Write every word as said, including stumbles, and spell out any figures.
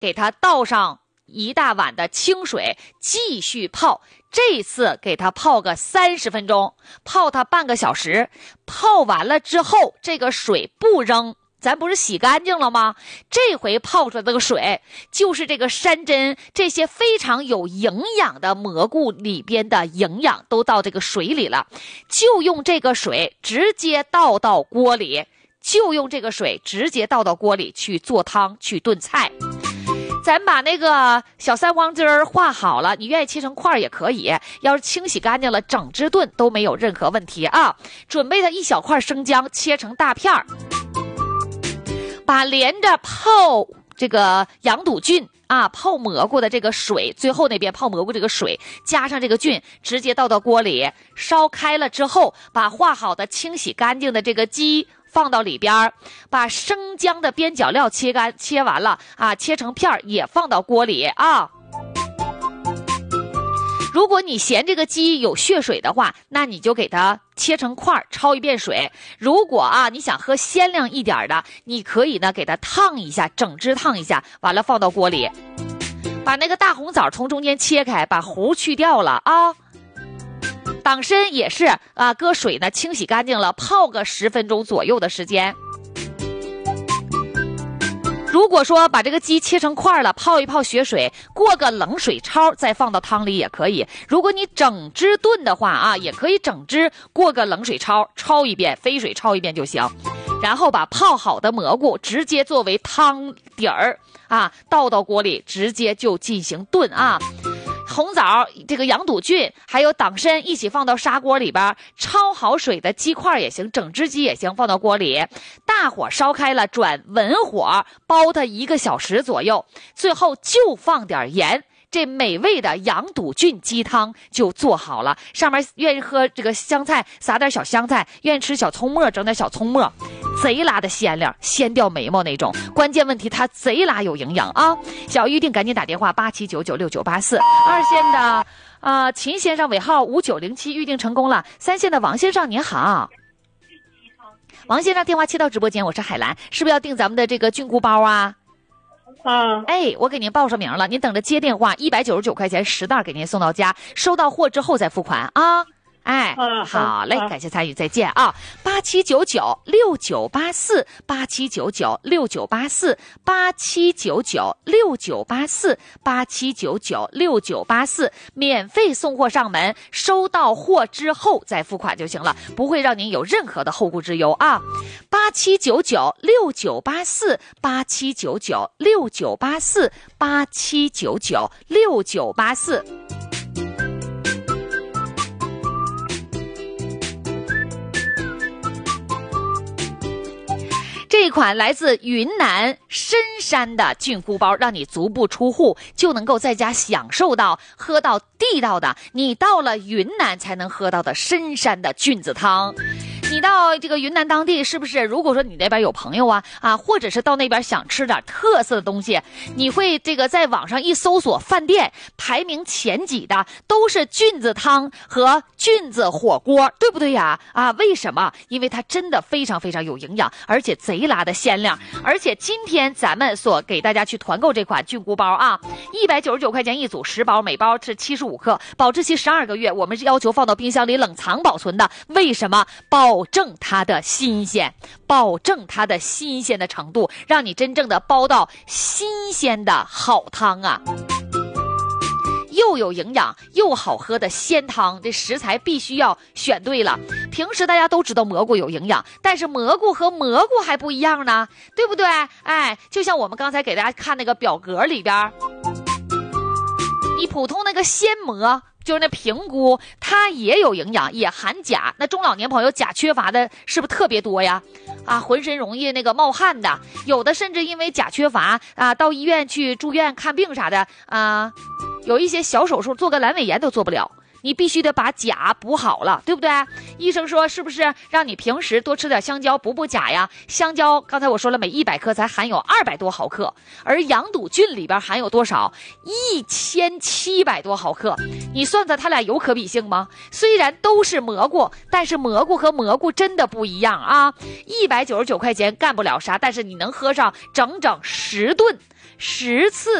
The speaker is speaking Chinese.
给它倒上一大碗的清水，继续泡。这次给它泡个三十分钟，泡它半个小时。泡完了之后，这个水不扔，咱不是洗干净了吗？这回泡出来这个水就是这个山珍这些非常有营养的蘑菇里边的营养都到这个水里了，就用这个水直接倒到锅里，就用这个水直接倒到锅里去做汤，去炖菜。咱把那个小三黄汁儿化好了，你愿意切成块也可以，要是清洗干净了整只炖都没有任何问题啊。准备的一小块生姜切成大片儿，把连着泡这个羊肚菌啊泡蘑菇的这个水，最后那边泡蘑菇这个水加上这个菌，直接倒到锅里烧开了之后，把化好的清洗干净的这个鸡放到里边，把生姜的边角料切干，切完了啊，切成片也放到锅里啊。如果你嫌这个鸡有血水的话，那你就给它切成块，焯一遍水。如果啊你想喝鲜亮一点的，你可以呢给它烫一下，整只烫一下，完了放到锅里，把那个大红枣从中间切开，把核去掉了啊。党参也是啊，搁水呢清洗干净了，泡个十分钟左右的时间。如果说把这个鸡切成块了，泡一泡血水，过个冷水焯，再放到汤里也可以。如果你整只炖的话啊，也可以整只过个冷水焯，焯一遍，飞水焯一遍就行。然后把泡好的蘑菇直接作为汤底儿啊，倒到锅里，直接就进行炖啊。红枣、这个羊肚菌还有党参一起放到砂锅里边，焯好水的鸡块也行，整只鸡也行，放到锅里，大火烧开了，转文火煲它一个小时左右，最后就放点盐，这美味的羊肚菌鸡汤就做好了。上面愿意喝这个香菜，撒点小香菜；愿意吃小葱末，整点小葱末，贼拉的鲜亮，鲜掉眉毛那种。关键问题它贼拉有营养啊！小预定赶紧打电话八七九九六九八四，二线的啊、呃、秦先生尾号五九零七预定成功了。三线的王先生您好。王先生电话切到直播间，我是海兰，是不是要订咱们的这个菌菇包啊？ 啊， 哎，我给您报上名了，您等着接电话，一百九十九块钱十袋给您送到家，收到货之后再付款啊。哎， 啊、 好嘞， 啊、 感谢参与，再见啊！八七九九六九八四，八七九九六九八四，八七九九六九八四，八七九九六九八四，免费送货上门，收到货之后再付款就行了，不会让您有任何的后顾之忧啊！八七九九六九八四，八七九九六九八四，八七九九六九八四。这款来自云南深山的菌菇包，让你足不出户就能够在家享受到喝到地道的，你到了云南才能喝到的深山的菌子汤。你到这个云南当地，是不是如果说你那边有朋友啊啊，或者是到那边想吃点特色的东西，你会这个在网上一搜索，饭店排名前几的都是菌子汤和菌子火锅，对不对呀？啊，为什么？因为它真的非常非常有营养，而且贼拉的鲜亮。而且今天咱们所给大家去团购这款菌菇包啊，一百九十九块钱一组，十包，每包是七十五克，保质期十二个月，我们是要求放到冰箱里冷藏保存的。为什么？保证它的新鲜，保证它的新鲜的程度，让你真正的煲到新鲜的好汤啊！又有营养又好喝的鲜汤，这食材必须要选对了。平时大家都知道蘑菇有营养，但是蘑菇和蘑菇还不一样呢，对不对？哎，就像我们刚才给大家看那个表格里边，你普通那个鲜蘑，就是那平菇，它也有营养，也含钾。那中老年朋友钾缺乏的是不是特别多呀？啊，浑身容易那个冒汗的，有的甚至因为钾缺乏啊，到医院去住院看病啥的啊，有一些小手术做个阑尾炎都做不了。 你必须得把钾补好了，对不对？医生说是不是让你平时多吃点香蕉补补钾呀？香蕉刚才我说了，每一百克才含有二百多毫克，而羊肚菌里边含有多少？一千七百多毫克。你算算它俩有可比性吗？虽然都是蘑菇，但是蘑菇和蘑菇真的不一样啊！一百九十九块钱干不了啥，但是你能喝上整整十顿十次